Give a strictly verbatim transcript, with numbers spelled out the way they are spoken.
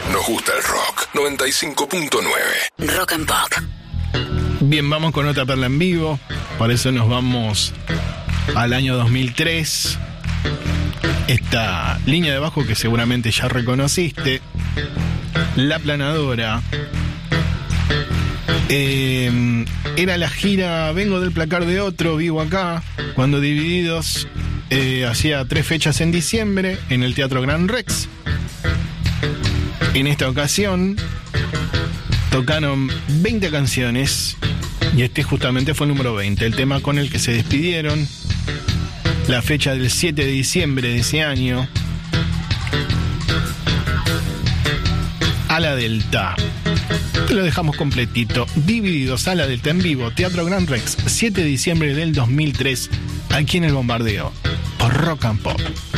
Nos gusta el rock. noventa y cinco punto nueve. Rock and Pop. Bien, vamos con otra perla en vivo. Por eso nos vamos al año dos mil tres. Esta línea de bajo que seguramente ya reconociste, La Planadora. Eh, era la gira Vengo del placar de otro, vivo acá, cuando Divididos eh, hacía tres fechas en diciembre en el Teatro Gran Rex. En esta ocasión tocaron veinte canciones y este justamente fue el número veinte, el tema con el que se despidieron. La fecha del siete de diciembre de ese año. A la Delta. Te lo dejamos completito. Divididos, a la Delta en vivo, Teatro Gran Rex, siete de diciembre del dos mil tres, aquí en El Bombardeo, por Rock and Pop.